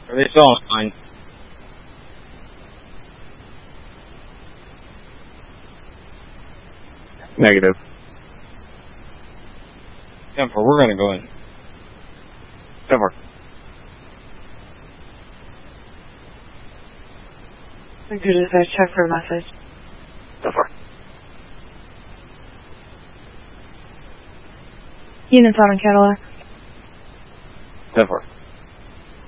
Are they still online? Negative. 10-4, we're gonna go in. 10-4. Victor Dispatch, check for a message. 10-4. Units out on Cadillac. 10-4.